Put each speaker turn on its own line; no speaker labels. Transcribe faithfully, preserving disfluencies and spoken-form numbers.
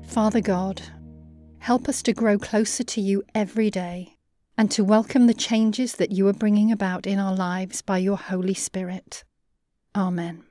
Father God, help us to grow closer to you every day and to welcome the changes that you are bringing about in our lives by your Holy Spirit. Amen.